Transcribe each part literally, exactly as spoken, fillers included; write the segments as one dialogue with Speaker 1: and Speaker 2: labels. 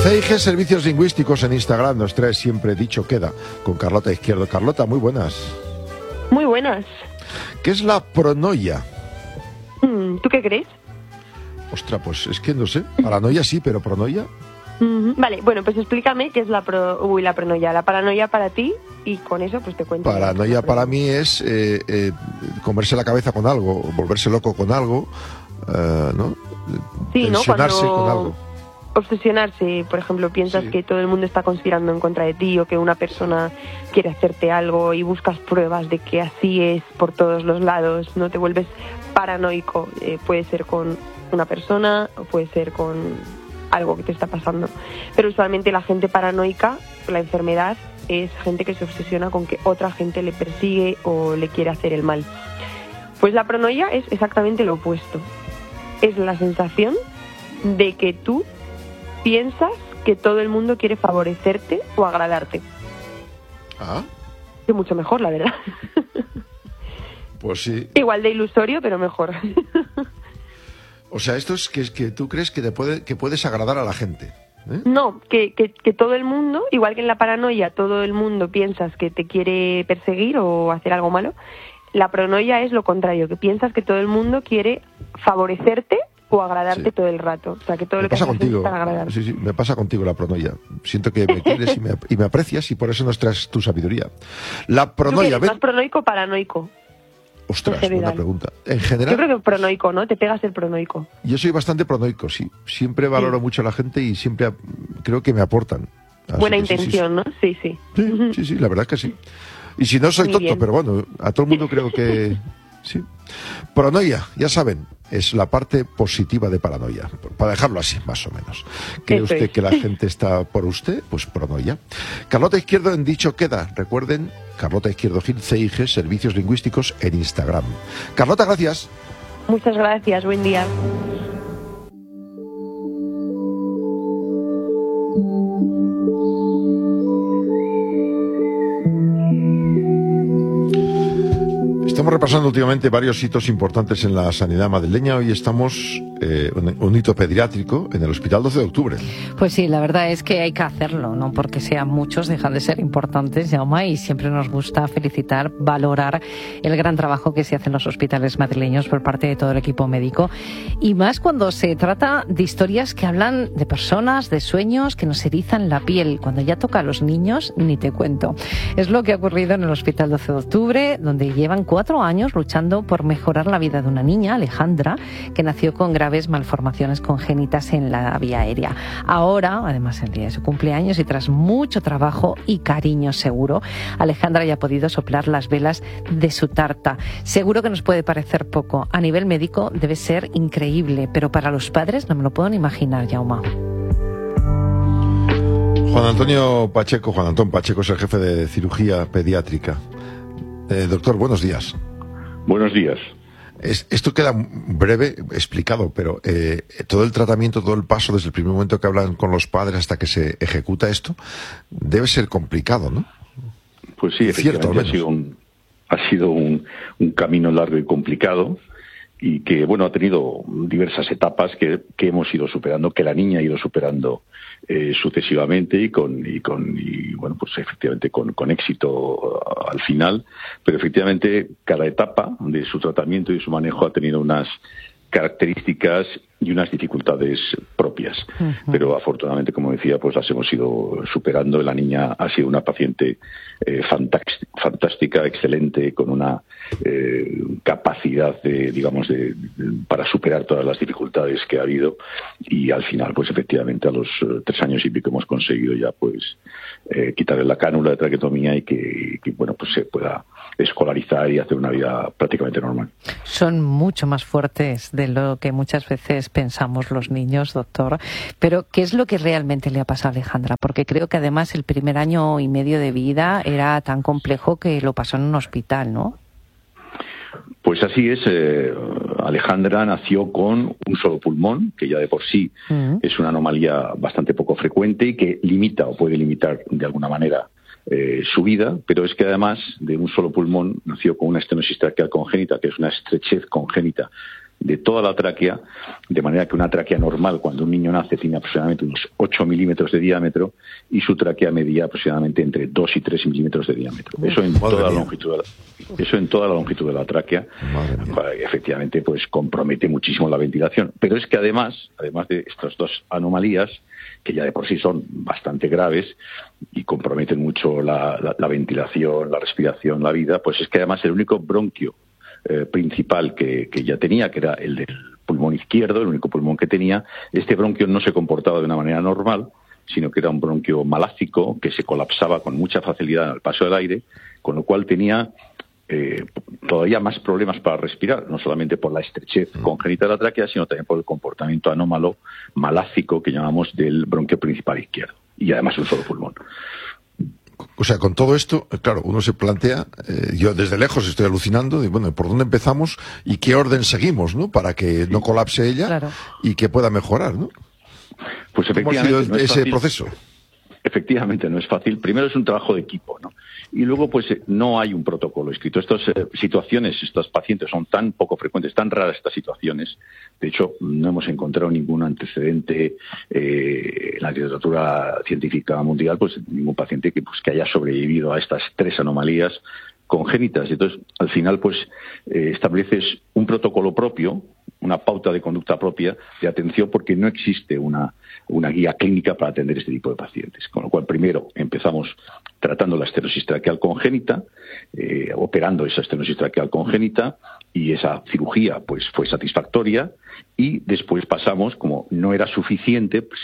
Speaker 1: C I G Servicios Lingüísticos en Instagram nos trae Siempre Dicho Queda con Carlota Izquierdo. Carlota, muy buenas.
Speaker 2: Muy buenas.
Speaker 1: ¿Qué es la pronoia?
Speaker 2: ¿Tú qué crees?
Speaker 1: Ostras, pues es que no sé. Paranoia sí, pero pronoia.
Speaker 2: Uh-huh. Vale, bueno, pues explícame qué es la pro... Uy, la pronoia. La paranoia para ti y con eso pues te cuento.
Speaker 1: Paranoia para mí es eh, eh, comerse la cabeza con algo, volverse loco con algo, uh, ¿no?
Speaker 2: Sí, ¿no?
Speaker 1: Tensionarse
Speaker 2: Cuando...
Speaker 1: con algo.
Speaker 2: Obsesionarse, por ejemplo, piensas sí. que todo el mundo está conspirando en contra de ti o que una persona quiere hacerte algo y buscas pruebas de que así es por todos los lados, no te vuelves paranoico. Eh, puede ser con una persona o puede ser con algo que te está pasando. Pero usualmente la gente paranoica, la enfermedad, es gente que se obsesiona con que otra gente le persigue o le quiere hacer el mal. Pues la paranoia es exactamente lo opuesto. Es la sensación de que tú piensas que todo el mundo quiere favorecerte o agradarte.
Speaker 1: Ah.
Speaker 2: Que mucho mejor, la verdad.
Speaker 1: Pues sí.
Speaker 2: Igual de ilusorio, pero mejor.
Speaker 1: O sea, esto es que, que tú crees que, te puede, que puedes agradar a la gente. ¿Eh?
Speaker 2: No, que, que, que todo el mundo, igual que en la paranoia, todo el mundo piensas que te quiere perseguir o hacer algo malo. La paranoia es lo contrario, que piensas que todo el mundo quiere favorecerte o agradarte sí. todo el rato. O sea, que todo
Speaker 1: me
Speaker 2: lo que
Speaker 1: pasa
Speaker 2: haces
Speaker 1: contigo.
Speaker 2: es para agradar.
Speaker 1: Sí, sí, me pasa contigo la pronoia. Siento que me quieres y me, y me aprecias y por eso nos traes tu sabiduría. La pronoia...
Speaker 2: ¿Tú eres más pronoico o paranoico?
Speaker 1: Ostras, buena pregunta. En general...
Speaker 2: Yo creo que pronoico, ¿no? Te pegas el pronoico.
Speaker 1: Yo soy bastante pronoico, sí. Siempre valoro sí. mucho a la gente y siempre creo que me aportan. Así
Speaker 2: Buena
Speaker 1: que
Speaker 2: intención,
Speaker 1: sí, sí.
Speaker 2: ¿no? Sí, sí.
Speaker 1: Sí, sí, sí, la verdad es que sí. Y si no soy
Speaker 2: Muy
Speaker 1: tonto,
Speaker 2: bien.
Speaker 1: pero bueno, a todo el mundo creo que... Sí. Pronoia, ya saben, es la parte positiva de paranoia, para dejarlo así, más o menos. ¿Cree
Speaker 2: Eso
Speaker 1: usted
Speaker 2: es.
Speaker 1: que la gente está por usted? Pues pronoia. Carlota Izquierdo en Dicho Queda. Recuerden, Carlota Izquierdo Gil, C I G, Servicios Lingüísticos en Instagram. Carlota, gracias.
Speaker 2: Muchas gracias, buen día.
Speaker 1: Estamos repasando últimamente varios hitos importantes en la sanidad madrileña. Hoy estamos eh, un, un hito pediátrico en el Hospital doce de octubre.
Speaker 3: Pues sí, la verdad es que hay que hacerlo, no porque sean muchos, dejan de ser importantes, Jaume, y siempre nos gusta felicitar, valorar el gran trabajo que se hace en los hospitales madrileños por parte de todo el equipo médico. Y más cuando se trata de historias que hablan de personas, de sueños, que nos erizan la piel. Cuando ya toca a los niños, ni te cuento. Es lo que ha ocurrido en el Hospital doce de octubre, donde llevan cuatro años luchando por mejorar la vida de una niña, Alejandra, que nació con graves malformaciones congénitas en la vía aérea. Ahora, además el día de su cumpleaños y tras mucho trabajo y cariño seguro, Alejandra ya ha podido soplar las velas de su tarta. Seguro que nos puede parecer poco. A nivel médico debe ser increíble, pero para los padres no me lo puedo ni imaginar, Jaume.
Speaker 1: Juan Antonio Pacheco, Juan Antón Pacheco es el jefe de cirugía pediátrica. Eh, doctor, buenos días.
Speaker 4: Buenos días.
Speaker 1: Es, esto queda breve explicado, pero eh, todo el tratamiento, todo el paso desde el primer momento que hablan con los padres hasta que se ejecuta esto, debe ser complicado, ¿no?
Speaker 4: Pues sí, efectivamente
Speaker 1: Cierto,
Speaker 4: ha sido un, ha sido un, un camino largo y complicado y que, bueno, ha tenido diversas etapas que, que hemos ido superando, que la niña ha ido superando eh, sucesivamente y con, y con, y bueno, pues efectivamente con, con éxito al final, pero efectivamente cada etapa de su tratamiento y su manejo ha tenido unas características y unas dificultades propias. Uh-huh. Pero afortunadamente, como decía, pues las hemos ido superando. La niña ha sido una paciente eh, fantástica, excelente, con una eh, capacidad de, digamos, de, de, para superar todas las dificultades que ha habido. Y al final, pues efectivamente, a los uh, tres años y pico hemos conseguido ya, pues, eh, quitarle la cánula de traquetomía y que, que, bueno, pues se pueda escolarizar y hacer una vida prácticamente normal.
Speaker 3: Son mucho más fuertes de lo que muchas veces pensamos los niños, doctor. Pero, ¿qué es lo que realmente le ha pasado a Alejandra? Porque creo que además el primer año y medio de vida era tan complejo que lo pasó en un hospital, ¿no?
Speaker 4: Pues así es. Eh, Alejandra nació con un solo pulmón, que ya de por sí uh-huh. es una anomalía bastante poco frecuente y que limita o puede limitar de alguna manera Eh, su vida, pero es que además de un solo pulmón nació con una estenosis traqueal congénita, que es una estrechez congénita de toda la tráquea, de manera que una tráquea normal, cuando un niño nace, tiene aproximadamente unos ocho milímetros de diámetro y su tráquea medía aproximadamente entre dos y tres milímetros de diámetro. Eso en toda la longitud de la, eso en toda la longitud de la tráquea, efectivamente, pues compromete muchísimo la ventilación. Pero es que además, además de estas dos anomalías, que ya de por sí son bastante graves y comprometen mucho la, la, la ventilación, la respiración, la vida, pues es que además el único bronquio eh, principal que, que ya tenía, que era el del pulmón izquierdo, el único pulmón que tenía, este bronquio no se comportaba de una manera normal, sino que era un bronquio malácico que se colapsaba con mucha facilidad al paso del aire, con lo cual tenía eh, todavía más problemas para respirar, no solamente por la estrechez congénita de la tráquea, sino también por el comportamiento anómalo malácico que llamamos del bronquio principal izquierdo, y además un solo pulmón.
Speaker 1: O sea, con todo esto, claro, uno se plantea, eh, yo desde lejos estoy alucinando, de, bueno, ¿por dónde empezamos y qué orden seguimos, ¿no? Para que no colapse ella, claro, y que pueda mejorar, ¿no?
Speaker 4: Pues efectivamente,
Speaker 1: ¿Cómo ha sido
Speaker 4: no es
Speaker 1: ese
Speaker 4: fácil.
Speaker 1: proceso?
Speaker 4: Efectivamente, no es fácil. Primero es un trabajo de equipo, ¿no? Y luego, pues, no hay un protocolo escrito. Estas eh, situaciones, estos pacientes son tan poco frecuentes, tan raras estas situaciones. De hecho, no hemos encontrado ningún antecedente eh, en la literatura científica mundial, pues, ningún paciente que, pues, que haya sobrevivido a estas tres anomalías congénitas. Entonces, al final, pues, eh, estableces un protocolo propio, una pauta de conducta propia de atención, porque no existe una, una guía clínica para atender este tipo de pacientes. Con lo cual, primero empezamos tratando la estenosis traqueal congénita, eh, operando esa estenosis traqueal congénita, y esa cirugía pues fue satisfactoria, y después pasamos, como no era suficiente, pues,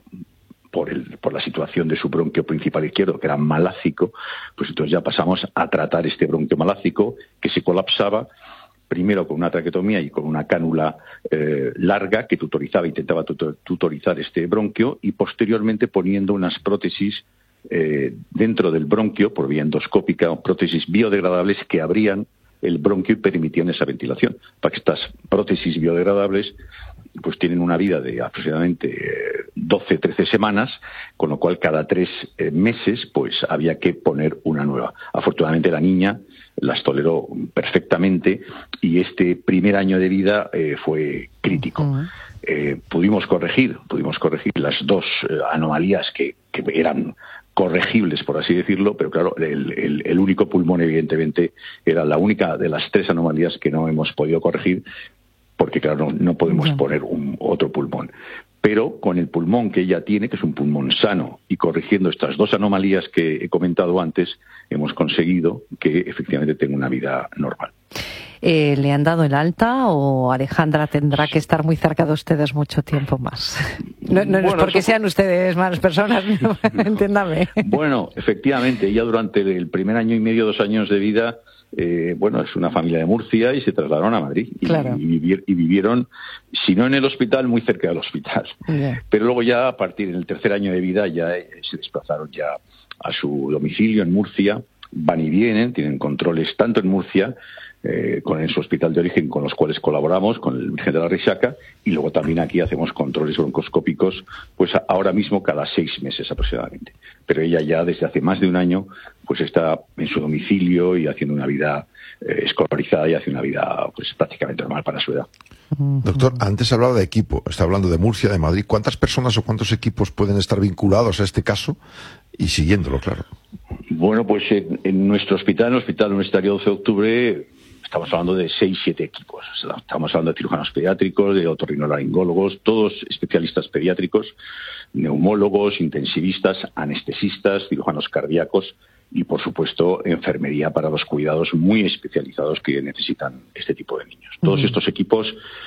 Speaker 4: por, el, por la situación de su bronquio principal izquierdo, que era malácico, pues entonces ya pasamos a tratar este bronquio malácico que se colapsaba, primero con una traqueotomía y con una cánula eh, larga que tutorizaba, intentaba tutor, tutorizar este bronquio, y posteriormente poniendo unas prótesis eh, dentro del bronquio por vía endoscópica, prótesis biodegradables que abrían el bronquio y permitían esa ventilación. Para que estas prótesis biodegradables pues tienen una vida de aproximadamente doce, trece semanas, con lo cual cada tres eh, meses pues había que poner una nueva. Afortunadamente la niña las toleró perfectamente y este primer año de vida eh, fue crítico. Uh-huh. Eh, pudimos corregir, pudimos corregir las dos eh, anomalías que, que eran corregibles, por así decirlo, pero claro, el, el, el único pulmón, evidentemente, era la única de las tres anomalías que no hemos podido corregir, porque claro, no, no podemos yeah. poner un otro pulmón. Pero con el pulmón que ella tiene, que es un pulmón sano, y corrigiendo estas dos anomalías que he comentado antes, hemos conseguido que efectivamente tenga una vida normal.
Speaker 3: Eh, ¿Le han dado el alta o Alejandra tendrá que estar muy cerca de ustedes mucho tiempo más? No, no, no bueno, es porque eso... sean ustedes malas personas, no, entiéndame.
Speaker 4: Bueno, efectivamente, ella durante el primer año y medio, dos años de vida, eh, bueno, es una familia de Murcia y se trasladaron a Madrid. Y, claro. y, vivir, y vivieron, si no en el hospital, muy cerca del hospital. Yeah. Pero luego ya, a partir del tercer año de vida, ya eh, se desplazaron ya a su domicilio en Murcia, van y vienen, tienen controles tanto en Murcia, Eh, con su hospital de origen, con los cuales colaboramos, con el Virgen de la Risaca, y luego también aquí hacemos controles broncoscópicos, pues ahora mismo cada seis meses aproximadamente. Pero ella ya desde hace más de un año pues está en su domicilio y haciendo una vida eh, escolarizada y hace una vida pues prácticamente normal para su edad.
Speaker 1: Doctor, antes hablaba de equipo, está hablando de Murcia, de Madrid. ¿Cuántas personas o cuántos equipos pueden estar vinculados a este caso y siguiéndolo, claro?
Speaker 4: Bueno, pues en, en nuestro hospital, en el Hospital Universitario doce de octubre, estamos hablando de seis, siete equipos. Estamos hablando de cirujanos pediátricos, de otorrinolaringólogos, todos especialistas pediátricos, neumólogos, intensivistas, anestesistas, cirujanos cardíacos y, por supuesto, enfermería para los cuidados muy especializados que necesitan este tipo de niños. Uh-huh. Todos estos equipos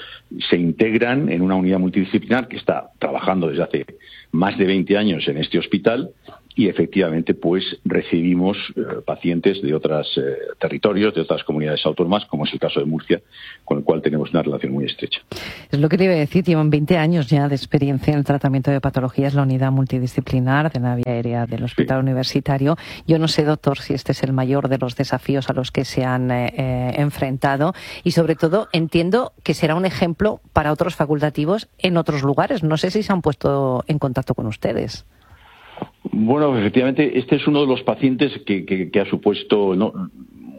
Speaker 4: se integran en una unidad multidisciplinar que está trabajando desde hace más de veinte años en este hospital, y efectivamente pues recibimos eh, pacientes de otros eh, territorios, de otras comunidades autónomas, como es el caso de Murcia, con el cual tenemos una relación muy estrecha.
Speaker 3: Es lo que te iba a decir, llevan veinte años ya de experiencia en el tratamiento de patologías, la unidad multidisciplinar de la vía aérea del Hospital sí. Universitario. Yo no sé, doctor, si este es el mayor de los desafíos a los que se han eh, eh, enfrentado, y sobre todo entiendo que será un ejemplo para otros facultativos en otros lugares. No sé si se han puesto en contacto con ustedes.
Speaker 4: Bueno, efectivamente, este es uno de los pacientes que, que, que ha supuesto no,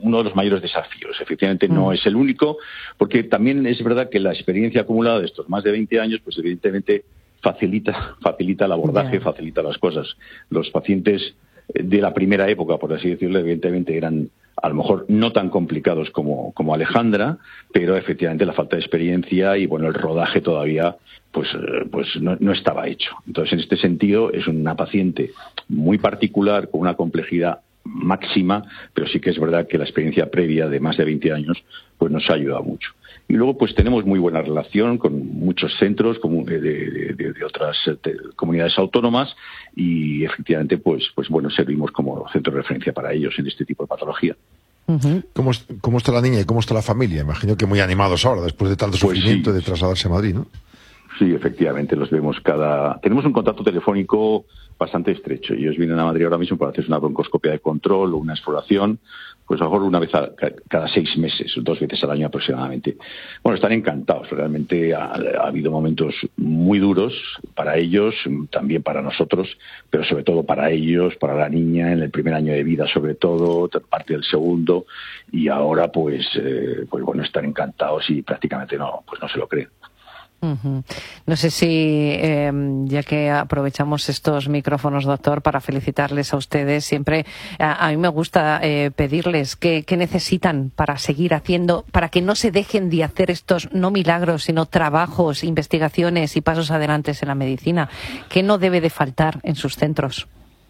Speaker 4: uno de los mayores desafíos. Efectivamente no es el único, porque también es verdad que la experiencia acumulada de estos más de veinte años, pues evidentemente facilita, facilita el abordaje, yeah. facilita las cosas. Los pacientes de la primera época, por así decirlo, evidentemente eran a lo mejor no tan complicados como, como Alejandra, pero efectivamente la falta de experiencia y bueno, el rodaje todavía pues, pues no, no estaba hecho. Entonces, en este sentido, es una paciente muy particular, con una complejidad máxima, pero sí que es verdad que la experiencia previa de más de veinte años pues nos ha ayudado mucho. Y luego pues tenemos muy buena relación con muchos centros de, de, de, de otras de comunidades autónomas y efectivamente pues, pues bueno, servimos como centro de referencia para ellos en este tipo de patología.
Speaker 1: Uh-huh. ¿Cómo, ¿Cómo está la niña y cómo está la familia? Imagino que muy animados ahora, después de tanto
Speaker 4: pues
Speaker 1: sufrimiento
Speaker 4: sí.
Speaker 1: de trasladarse a Madrid, ¿no?
Speaker 4: Sí, efectivamente, los vemos cada... Tenemos un contacto telefónico bastante estrecho. Ellos vienen a Madrid ahora mismo para hacerse una broncoscopia de control o una exploración, pues a lo mejor una vez a, cada seis meses, dos veces al año aproximadamente. Bueno, están encantados. Realmente ha, ha habido momentos muy duros para ellos, también para nosotros, pero sobre todo para ellos, para la niña, en el primer año de vida sobre todo, parte del segundo, y ahora pues, eh, pues bueno, están encantados y prácticamente no, pues no se lo creen.
Speaker 3: Uh-huh. No sé si, eh, ya que aprovechamos estos micrófonos, doctor, para felicitarles a ustedes, siempre a, a mí me gusta eh, pedirles qué, qué necesitan para seguir haciendo, para que no se dejen de hacer estos, no milagros, sino trabajos, investigaciones y pasos adelante en la medicina. ¿Qué no debe de faltar en sus centros?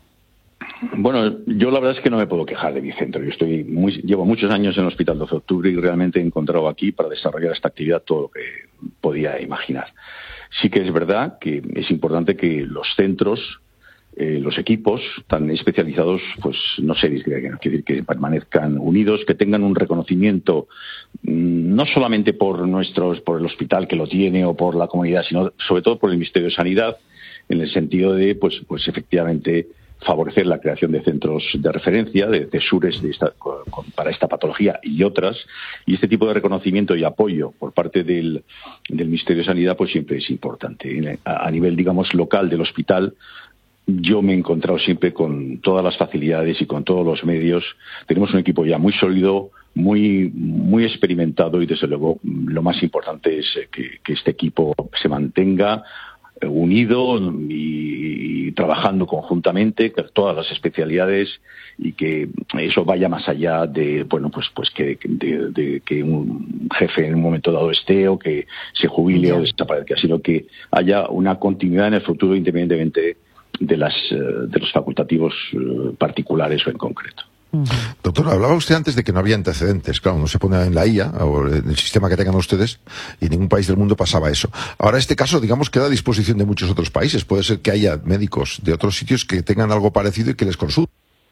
Speaker 4: Bueno, yo la verdad es que no me puedo quejar de mi centro. Yo estoy muy, llevo muchos años en el Hospital doce de Octubre y realmente he encontrado aquí para desarrollar esta actividad todo lo que podía imaginar. Sí que es verdad que es importante que los centros, eh, los equipos tan especializados, pues no se disgreguen, quiere decir que permanezcan unidos, que tengan un reconocimiento mmm, no solamente por nuestros, por el hospital que lo tiene o por la comunidad, sino sobre todo por el Ministerio de Sanidad, en el sentido de, pues, pues efectivamente favorecer la creación de centros de referencia, de, de SURES de esta, con, para esta patología y otras, y este tipo de reconocimiento y apoyo por parte del, del Ministerio de Sanidad pues siempre es importante. A, a nivel, digamos, local del hospital, yo me he encontrado siempre con todas las facilidades y con todos los medios. Tenemos un equipo ya muy sólido, muy, muy experimentado y desde luego lo más importante es que, que este equipo se mantenga unido y, y trabajando conjuntamente con todas las especialidades y que eso vaya más allá de bueno pues pues que de, de que un jefe en un momento dado esté o que se jubile yeah. o desaparezca, sino que haya una continuidad en el futuro independientemente de las de los facultativos particulares o en concreto.
Speaker 1: Doctor, hablaba usted antes de que no había antecedentes. Claro, no se pone en la I A o en el sistema que tengan ustedes y en ningún país del mundo pasaba eso. Ahora este caso, digamos, queda a disposición de muchos otros países. Puede ser que haya médicos de otros sitios que tengan algo parecido y que les consulten.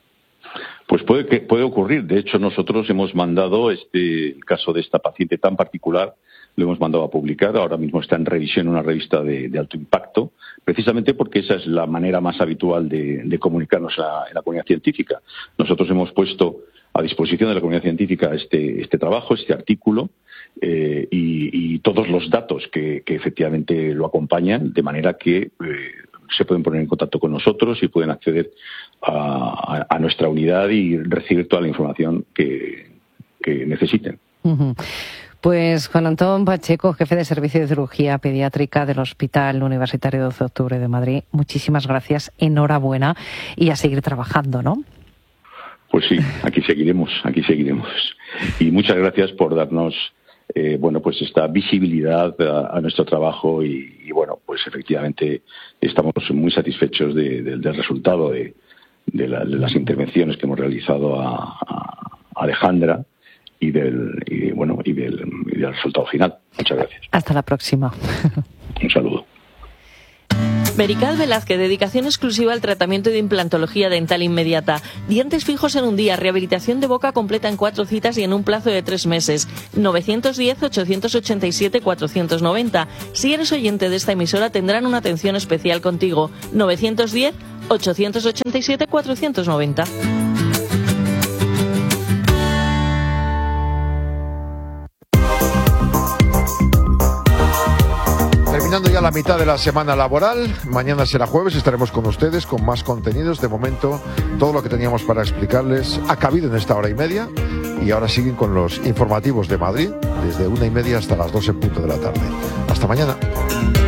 Speaker 4: Pues puede que puede ocurrir. De hecho, nosotros hemos mandado este el caso de esta paciente tan particular, lo hemos mandado a publicar. Ahora mismo está en revisión en una revista de, de alto impacto, precisamente porque esa es la manera más habitual de, de comunicarnos a, en la comunidad científica. Nosotros hemos puesto a disposición de la comunidad científica este, este trabajo, este artículo, eh, y, y todos los datos que, que efectivamente lo acompañan, de manera que eh, se pueden poner en contacto con nosotros y pueden acceder a, a, a nuestra unidad y recibir toda la información que, que necesiten.
Speaker 3: Uh-huh. Pues Juan Antón Pacheco, jefe de Servicio de Cirugía Pediátrica del Hospital Universitario doce de Octubre de Madrid, muchísimas gracias, enhorabuena y a seguir trabajando, ¿no?
Speaker 4: Pues sí, aquí seguiremos, aquí seguiremos. Y muchas gracias por darnos, eh, bueno, pues esta visibilidad a, a nuestro trabajo y, y, bueno, pues efectivamente estamos muy satisfechos de, de, del resultado de, de, la, de las intervenciones que hemos realizado a, a Alejandra. Y del, y, bueno, y, del, y del resultado final. Muchas gracias.
Speaker 3: Hasta la próxima.
Speaker 4: Un saludo.
Speaker 5: Merical Velázquez, dedicación exclusiva al tratamiento de implantología dental inmediata. Dientes fijos en un día, rehabilitación de boca completa en cuatro citas y en un plazo de tres meses. nueve uno cero, ocho ocho siete, cuatro nueve cero. Si eres oyente de esta emisora, tendrán una atención especial contigo. nueve uno cero, ocho ocho siete, cuatro nueve cero.
Speaker 1: Terminando ya la mitad de la semana laboral. Mañana será jueves, estaremos con ustedes con más contenidos. De momento, todo lo que teníamos para explicarles ha cabido en esta hora y media. Y ahora siguen con los informativos de Madrid, desde una y media hasta las dos en punto de la tarde. Hasta mañana.